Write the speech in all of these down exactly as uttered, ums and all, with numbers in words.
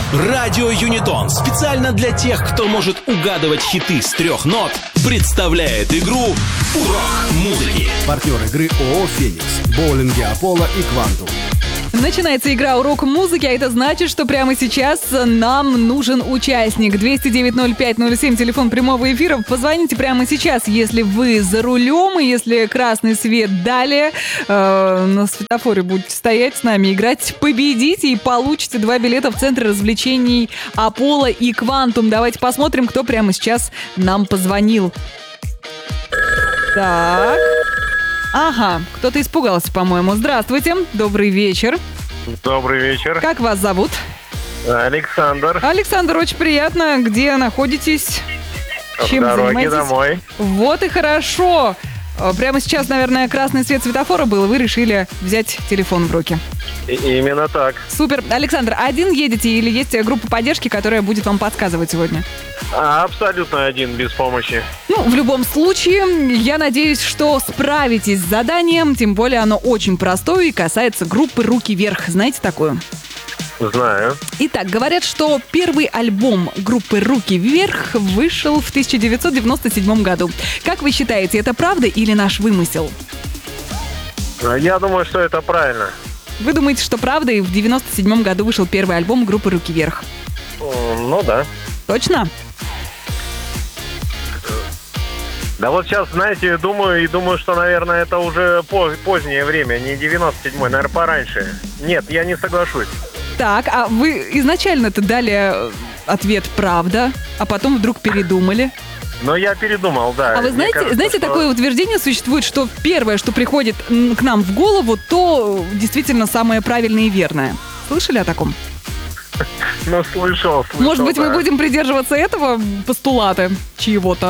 Радио Юнитон специально для тех, кто может угадывать хиты с трех нот, представляет игру «Урок музыки». Партнер игры ООО «Феникс», боулинги Аполло и Квантум. Начинается игра «Урок музыки», а это значит, что прямо сейчас нам нужен участник. двести девять ноль пять ноль семь, телефон прямого эфира. Позвоните прямо сейчас, если вы за рулем, и если красный свет дали, э, на светофоре будете стоять с нами, играть, победите и получите два билета в Центр развлечений «Аполло» и «Квантум». Давайте посмотрим, кто прямо сейчас нам позвонил. Так... Ага, кто-то испугался, по-моему. Здравствуйте, добрый вечер. Добрый вечер. Как вас зовут? Александр. Александр, очень приятно. Где находитесь? Чем В дороге занимаетесь? домой. Вот и хорошо. Прямо сейчас, наверное, красный свет светофора был, и вы решили взять телефон в руки. И- именно так. Супер. Александр, один едете или есть группа поддержки, которая будет вам подсказывать сегодня? А, абсолютно один, без помощи. Ну, в любом случае, я надеюсь, что справитесь с заданием, тем более оно очень простое и касается группы «Руки вверх». Знаете такую? Знаю. Итак, говорят, что первый альбом группы «Руки вверх» вышел в тысяча девятьсот девяносто седьмом году. Как вы считаете, это правда или наш вымысел? Я думаю, что это правильно. Вы думаете, что правда, и в девяносто седьмом году вышел первый альбом группы «Руки вверх»? М, Ну да. Точно? Да вот сейчас, знаете, думаю и думаю, что, наверное, это уже по- позднее время, не девяносто седьмой, наверное, пораньше. Нет, я не соглашусь. Так, а вы изначально-то дали э, ответ «правда», а потом вдруг передумали? Но я передумал, да. А вы Мне знаете, кажется, знаете, что- такое утверждение существует, что первое, что приходит м, к нам в голову, то действительно самое правильное и верное. Слышали о таком? Ну, слышал, слышал, Может быть, мы да. будем придерживаться этого постулата чьего-то?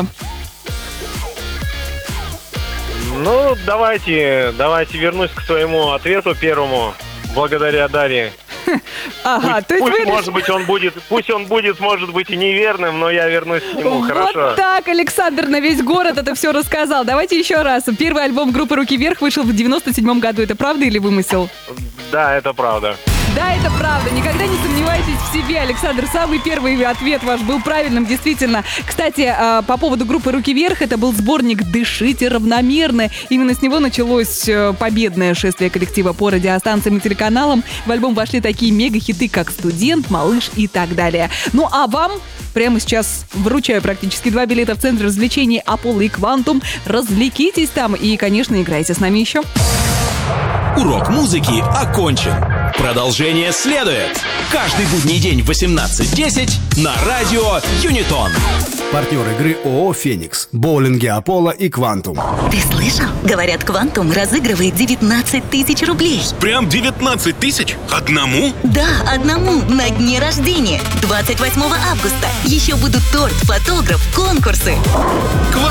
Ну, давайте, давайте вернусь к своему ответу первому, благодаря Дарье. Ага, Пусть, то есть пусть, вы может быть, он будет, пусть он будет, может быть, и неверным, но я вернусь к нему, Вот хорошо? так Александр на весь город это все рассказал. Давайте еще раз. Первый альбом группы «Руки вверх» вышел в девяносто седьмом году. Это правда или вымысел? Да, это правда. Да, это правда. Никогда не сомневайтесь в себе, Александр. Самый первый ответ ваш был правильным, действительно. Кстати, э, по поводу группы «Руки вверх», это был сборник «Дышите равномерно». Именно с него началось э, победное шествие коллектива по радиостанциям и телеканалам. В альбом вошли такие мега-хиты, как «Студент», «Малыш» и так далее. Ну а вам прямо сейчас вручаю практически два билета в Центр развлечений «Аполло» и «Квантум». Развлекитесь там и, конечно, играйте с нами еще. Урок музыки окончен. Продолжение следует. Каждый будний день в восемнадцать десять на радио Юнитон. Партнер игры ООО «Феникс», боулинги Аполло и Квантум. Ты слышал? Говорят, «Квантум» разыгрывает девятнадцать тысяч рублей. Прям девятнадцать тысяч? Одному? Да, одному на дне рождения. двадцать восьмого августа. Еще будут торт, фотограф, конкурсы.